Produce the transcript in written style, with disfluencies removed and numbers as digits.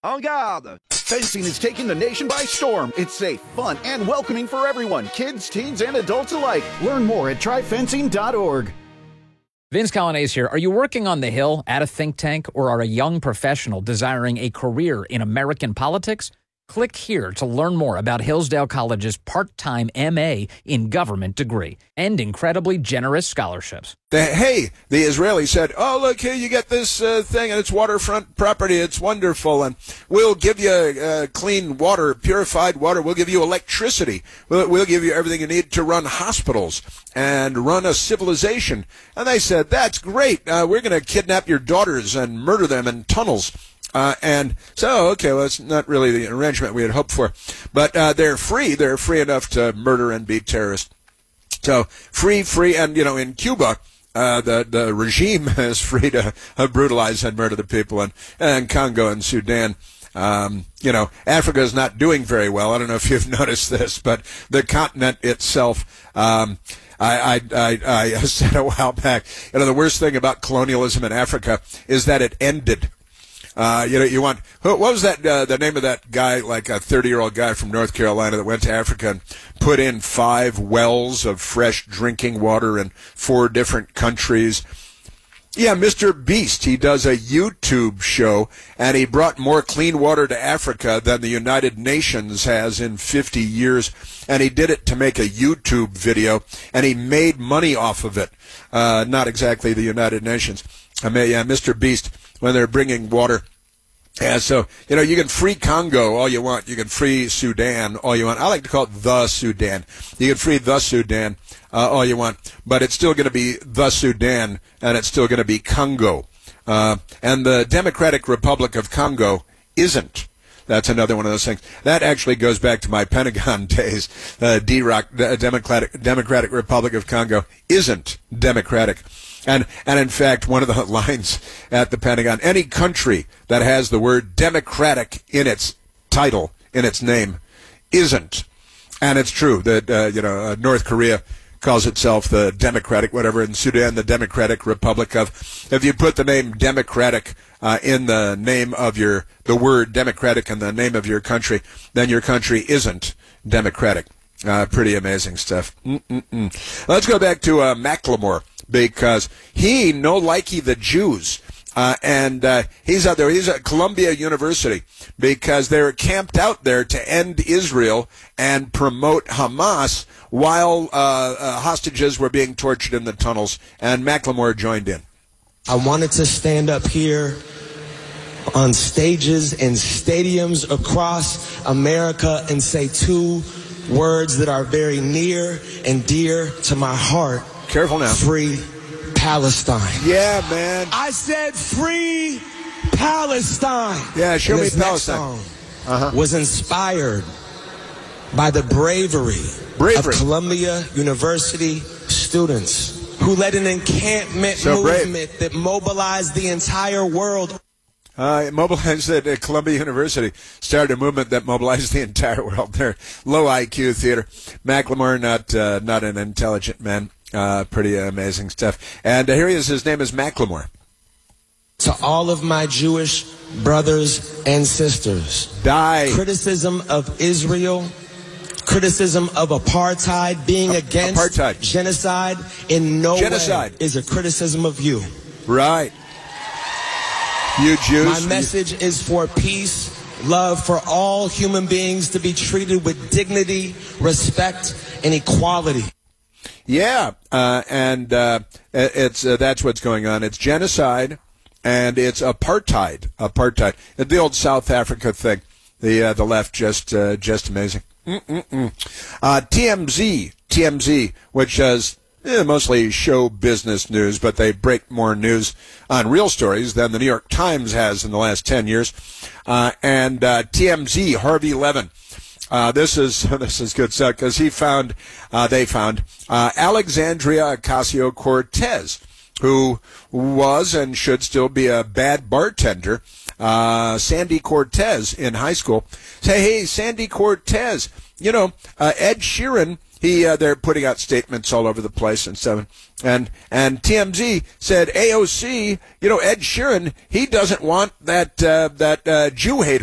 En garde! Fencing is taking the nation by storm. It's safe, fun, and welcoming for everyone, kids, teens, and adults alike. Learn more at tryfencing.org. Vince Colonnese here. Are you working on the Hill at a think tank or are a young professional desiring a career in American politics? Click here to learn more about Hillsdale College's part-time MA in government degree and incredibly generous scholarships. The Israeli said, oh, look, here you get this thing, and it's waterfront property. It's wonderful, and we'll give you clean water, purified water. We'll give you electricity. We'll give you everything you need to run hospitals and run a civilization. And they said, that's great. We're going to kidnap your daughters and murder them in tunnels. And so, okay, well, it's not really the arrangement we had hoped for. But they're free. They're free enough to murder and be terrorists. So free, and, in Cuba, the regime is free to brutalize and murder the people. And Congo and Sudan, Africa is not doing very well. I don't know if you've noticed this, but the continent itself, I said a while back, the worst thing about colonialism in Africa is that it ended. What was that, the name of that guy, like a 30-year-old guy from North Carolina that went to Africa and put in 5 wells of fresh drinking water in 4 different countries? Yeah, Mr. Beast, he does a YouTube show, and he brought more clean water to Africa than the United Nations has in 50 years, and he did it to make a YouTube video, and he made money off of it. Not exactly the United Nations. Mr. Beast, when they're bringing water. Yeah, so, you can free Congo all you want. You can free Sudan all you want. I like to call it the Sudan. You can free the Sudan all you want, but it's still going to be the Sudan, and it's still going to be Congo. And the Democratic Republic of Congo isn't. That's another one of those things. That actually goes back to my Pentagon days. Democratic Republic of Congo isn't democratic. And in fact, one of the lines at the Pentagon, any country that has the word democratic in its title, in its name, isn't. And it's true that, North Korea calls itself the Democratic, whatever, in Sudan, the Democratic Republic of. If you put the name democratic in the name of the word democratic in the name of your country, then your country isn't democratic. Pretty amazing stuff. Let's go back to Macklemore, because he no likey the Jews. And he's out there. He's at Columbia University because they were camped out there to end Israel and promote Hamas while hostages were being tortured in the tunnels. And Macklemore joined in. I wanted to stand up here on stages and stadiums across America and say 2 words that are very near and dear to my heart. Careful now. Free Palestine. Yeah, man. I said free Palestine. Yeah, show me Palestine. Song was inspired by the bravery of Columbia University students who led an encampment movement that mobilized the entire world. Mobilized at Columbia University, started a movement that mobilized the entire world. They're low IQ theater. Macklemore, not an intelligent man. Pretty amazing stuff. And here he is. His name is Macklemore. To all of my Jewish brothers and sisters, die. Criticism of Israel, criticism of apartheid, being against genocide in no way is a criticism of you. Right. You Jews. My message is for peace, love for all human beings to be treated with dignity, respect, and equality. Yeah, and it's that's what's going on. It's genocide, and it's apartheid. Apartheid. The old South Africa thing. The left just amazing. TMZ, which does mostly show business news, but they break more news on real stories than the New York Times has in the last 10 years. And TMZ, Harvey Levin. This is good stuff because they found Alexandria Ocasio-Cortez, who was and should still be a bad bartender. Sandy Cortez in high school. Say, hey, Sandy Cortez, Ed Sheeran. They're putting out statements all over the place and stuff. And TMZ said, AOC, Ed Sheeran, he doesn't want that Jew hater